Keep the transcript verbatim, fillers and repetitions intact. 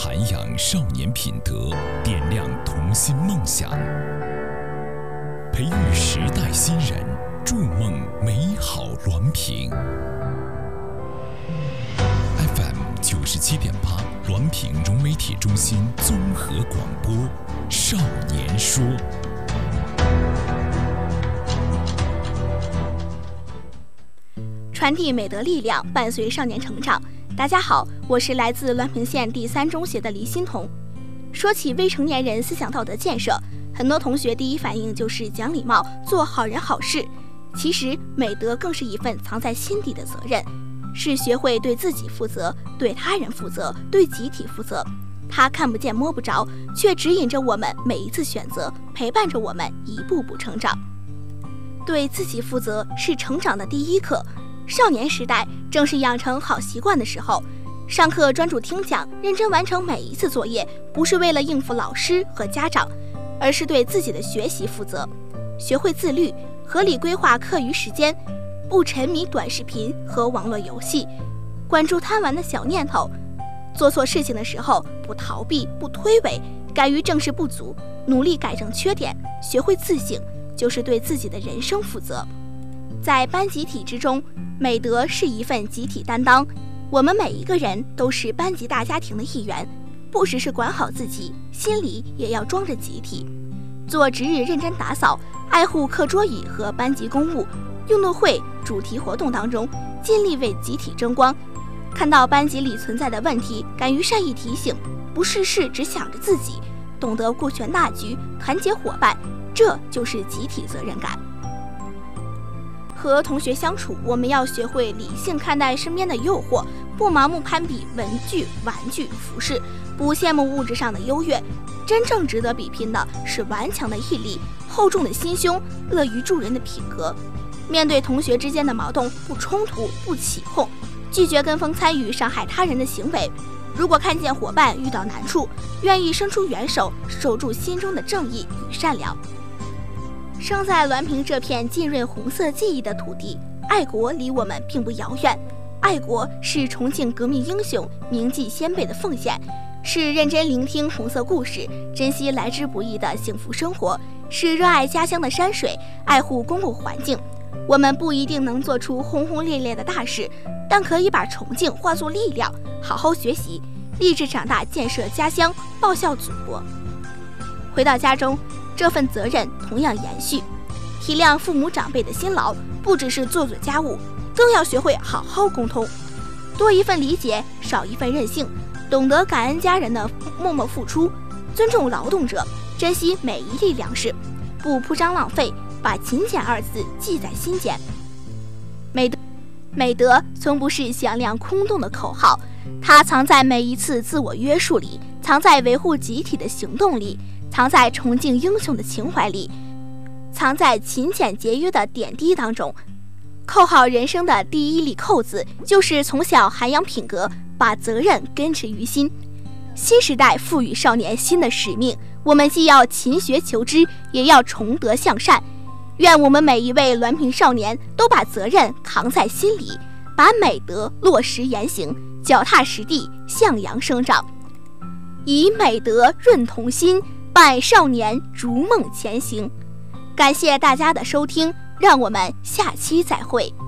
涵养少年品德，点亮童心梦想，培育时代新人，筑梦美好滦平。F M 九十七点八，滦平融媒体中心综合广播，少年说。 传递美德力量，伴随少年成长。大家好，我是来自滦平县第三中学的黎欣彤。说起未成年人思想道德建设，很多同学第一反应就是讲礼貌，做好人好事。其实美德更是一份藏在心底的责任，是学会对自己负责，对他人负责，对集体负责。它看不见摸不着，却指引着我们每一次选择，陪伴着我们一步步成长。对自己负责是成长的第一课。少年时代正是养成好习惯的时候，上课专注听讲，认真完成每一次作业，不是为了应付老师和家长，而是对自己的学习负责。学会自律，合理规划课余时间，不沉迷短视频和网络游戏，关注贪玩的小念头。做错事情的时候，不逃避，不推诿，敢于正视不足，努力改正缺点，学会自省，就是对自己的人生负责。在班集体之中，美德是一份集体担当，我们每一个人都是班级大家庭的一员，不只是管好自己，心里也要装着集体。做值日认真打扫，爱护课桌椅和班级公物，运动会主题活动当中尽力为集体争光。看到班级里存在的问题，敢于善意提醒，不事事只想着自己，懂得顾全大局，团结伙伴，这就是集体责任感。和同学相处，我们要学会理性看待身边的诱惑，不盲目攀比文具、玩具、服饰，不羡慕物质上的优越。真正值得比拼的是顽强的毅力、厚重的心胸、乐于助人的品格。面对同学之间的矛盾，不冲突，不起哄，拒绝跟风参与伤害他人的行为。如果看见伙伴遇到难处，愿意伸出援手，守住心中的正义与善良。生在滦平这片浸润红色记忆的土地，爱国离我们并不遥远。爱国是崇敬革命英雄、铭记先辈的奉献，是认真聆听红色故事，珍惜来之不易的幸福生活，是热爱家乡的山水，爱护公共环境。我们不一定能做出轰轰烈烈的大事，但可以把崇敬化作力量，好好学习，立志长大，建设家乡，报效祖国。回到家中，这份责任同样延续，体谅父母长辈的辛劳，不只是做做家务，更要学会好好沟通，多一份理解，少一份任性，懂得感恩家人的默默付出，尊重劳动者，珍惜每一粒粮食，不铺张浪费，把勤俭二字记在心间。美德，美德从不是响亮空洞的口号，它藏在每一次自我约束里，藏在维护集体的行动里，藏在崇敬英雄的情怀里，藏在勤俭节约的点滴当中。扣好人生的第一粒扣子，就是从小涵养品格，把责任根植于心。新时代赋予少年新的使命，我们既要勤学求知，也要崇德向善。愿我们每一位滦平少年都把责任扛在心里，把美德落实言行，脚踏实地，向阳生长，以美德润童心，伴少年逐梦前行。感谢大家的收听，让我们下期再会。